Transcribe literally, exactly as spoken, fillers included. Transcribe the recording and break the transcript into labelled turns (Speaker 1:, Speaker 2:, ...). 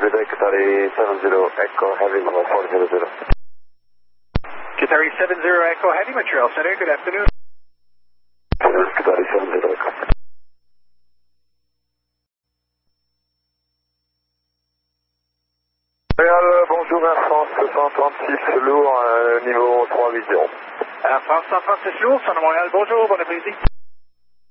Speaker 1: Quebec, Qatari seven zero Echo Heavy, number four zero zero.
Speaker 2: Qatari seven zero Echo Heavy, Montreal Center, good afternoon.
Speaker 1: Qatari seven zero Echo. Montréal, bonjour Air France cent trente-six lourd, euh, niveau trois huit zéro.
Speaker 2: Air France cent trente-six lourd, Centre Montréal, bonjour, bon après-midi.